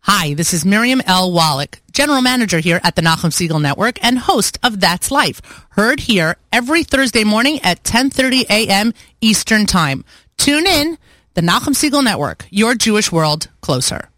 Hi, this is Miriam L. Wallach, General Manager here at the Nachum Segal Network and host of That's Life, heard here every Thursday morning at 10:30 a.m. Eastern Time. Tune in, the Nachum Segal Network, your Jewish world closer.